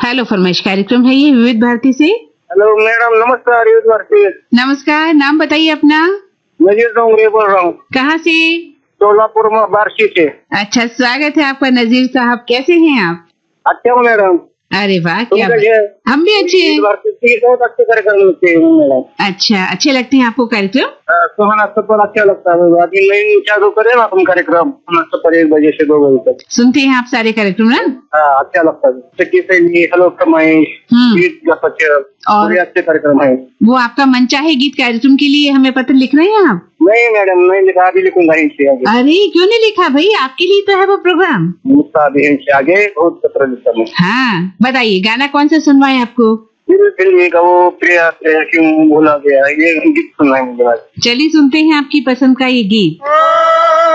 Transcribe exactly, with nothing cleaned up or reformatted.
Hello फरमाइश कार्यक्रम है ये विविध भारती से। हेलो मैडम, नमस्कार। विविध भारती। नमस्कार, नाम बताइए अपना। नजीर डोंगरे बोल रहा हूँ। कहाँ से? सोलापुर में बारसी से। अच्छा, स्वागत है आपका नजीर साहब। कैसे हैं आप? अच्छा हूँ मैडम। अरे वाह, तुम क्या कैसे? बात। हम भी अच्छे हैं। विविध भारती की बहुत अच्छे कार्यक्रम होते हैं मैडम। अच्छा, अच्छे लगते हैं आपको कार्यक्रम? हाँ, सुहाना सफर अच्छा लगता है। अभी नई चालू करे ना तुम कार्यक्रम, सुहाना सफर एक बजे से दो बजे तक। सुनते हैं आप सारे कार्यक्रम ना? हाँ, अच्छा लगता है। चक्की सहेली, हेलो फरमाइश, हम्म। गीत गपशप, और बड़े अच्छे कार्यक्रम है। वो आपका मन चाहे गीत कार्यक्रम के लिए हमें पत्र लिख रहे हैं आप? नहीं मैडम, नहीं लिखा, अभी लिखूंगा इनसे आगे। अरे क्यों नहीं लिखा भाई, आपके लिए तो है वो प्रोग्राम। मुझसे अभी इनसे आगे बहुत पत्र लिखता हूँ। हाँ, बताइए गाना कौन सा सुनवाए आपको? फिर फिल्म का वो प्रिया प्रिया क्यों भूला गया, ये गीत सुनना है मुझे। चलिए सुनते हैं आपकी पसंद का ये गीत।